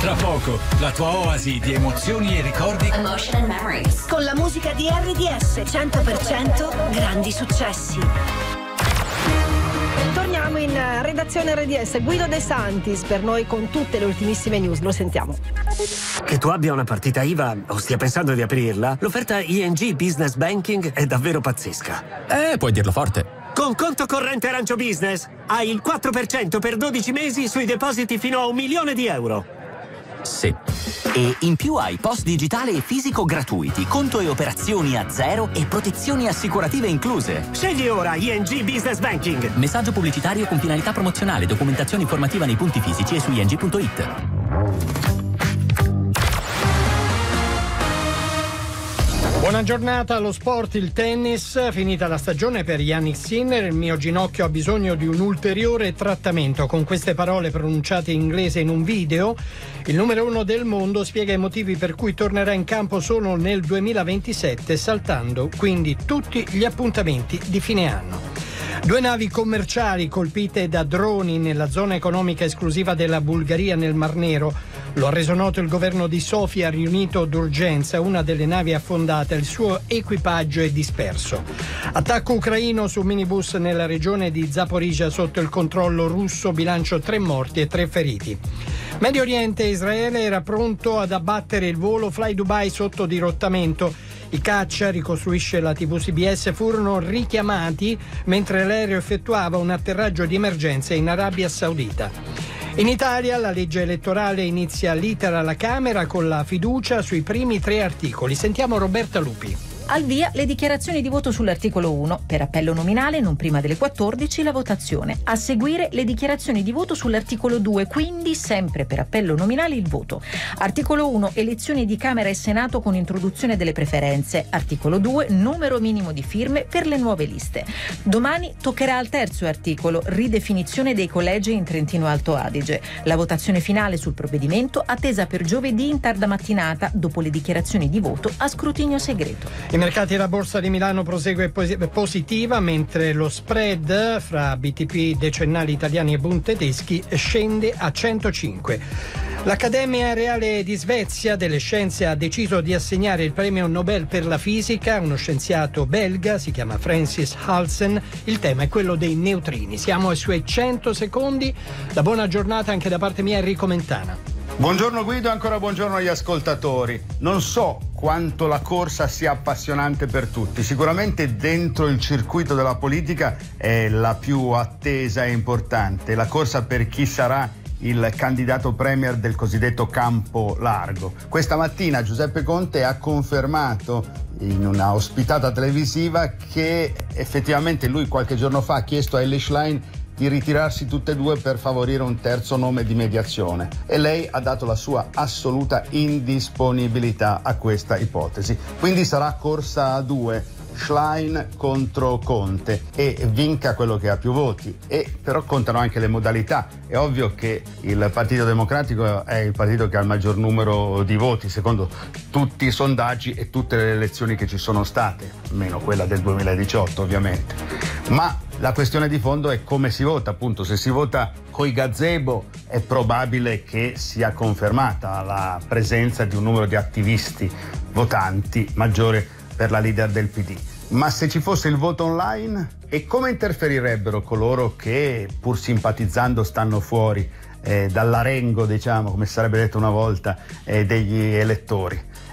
Tra poco, la tua oasi di emozioni e ricordi. Emotion and Memories. Con la musica di RDS 100% grandi successi. Torniamo in redazione RDS. Guido De Santis per noi con tutte le ultimissime news. Lo sentiamo. Che tu abbia una partita IVA o stia pensando di aprirla, l'offerta ING Business Banking è davvero pazzesca. Puoi dirlo forte. Con conto corrente Arancio Business hai il 4% per 12 mesi sui depositi fino a €1.000.000. Sì. E in più hai post digitale e fisico gratuiti, conto e operazioni a zero e protezioni assicurative incluse. Scegli ora ING Business Banking. Messaggio pubblicitario con finalità promozionale, documentazione informativa nei punti fisici e su ing.it. Buona giornata allo sport, il tennis. Finita la stagione per Jannik Sinner, il mio ginocchio ha bisogno di un ulteriore trattamento. Con queste parole pronunciate in inglese in un video, il numero 1 del mondo spiega i motivi per cui tornerà in campo solo nel 2027, saltando quindi tutti gli appuntamenti di fine anno. 2 navi commerciali colpite da droni nella zona economica esclusiva della Bulgaria nel Mar Nero. Lo ha reso noto il governo di Sofia, riunito d'urgenza. Una delle navi è affondata, il suo equipaggio è disperso. Attacco ucraino su minibus nella regione di Zaporizhzhia sotto il controllo russo, bilancio 3 morti e 3 feriti. Medio Oriente, Israele era pronto ad abbattere il volo Fly Dubai sotto dirottamento. I caccia, ricostruisce la TV CBS, furono richiamati mentre l'aereo effettuava un atterraggio di emergenza in Arabia Saudita. In Italia la legge elettorale inizia l'iter alla Camera con la fiducia sui primi 3 articoli. Sentiamo Roberta Lupi. Al via le dichiarazioni di voto sull'articolo 1. Per appello nominale, non prima delle 14, la votazione. A seguire le dichiarazioni di voto sull'articolo 2, quindi sempre per appello nominale il voto. Articolo 1. Elezioni di Camera e Senato con introduzione delle preferenze. Articolo 2. Numero minimo di firme per le nuove liste. Domani toccherà al terzo articolo, ridefinizione dei collegi in Trentino Alto Adige. La votazione finale sul provvedimento attesa per giovedì in tarda mattinata, dopo le dichiarazioni di voto a scrutinio segreto. I mercati e la borsa di Milano prosegue positiva, mentre lo spread fra BTP decennali italiani e Bund tedeschi scende a 105. L'Accademia Reale di Svezia delle Scienze ha deciso di assegnare il premio Nobel per la fisica a uno scienziato belga, si chiama Francis Halsen. Il tema è quello dei neutrini. Siamo ai suoi 100 secondi. La buona giornata anche da parte mia, Enrico Mentana. Buongiorno Guido, ancora buongiorno agli ascoltatori. Non so quanto la corsa sia appassionante per tutti, sicuramente dentro il circuito della politica è la più attesa e importante, la corsa per chi sarà il candidato premier del cosiddetto campo largo. Questa mattina Giuseppe Conte ha confermato in una ospitata televisiva che effettivamente lui qualche giorno fa ha chiesto a Elly Schlein di ritirarsi tutte e due per favorire un terzo nome di mediazione e lei ha dato la sua assoluta indisponibilità a questa ipotesi. Quindi sarà corsa a 2, Schlein contro Conte, e vinca quello che ha più voti. E però contano anche le modalità. È ovvio che il Partito Democratico è il partito che ha il maggior numero di voti secondo tutti i sondaggi e tutte le elezioni che ci sono state, meno quella del 2018 ovviamente. Ma la questione di fondo è come si vota, appunto. Se si vota coi gazebo è probabile che sia confermata la presenza di un numero di attivisti votanti maggiore per la leader del PD. Ma se ci fosse il voto online, e come interferirebbero coloro che pur simpatizzando stanno fuori dall'arengo, diciamo, come sarebbe detto una volta, degli elettori?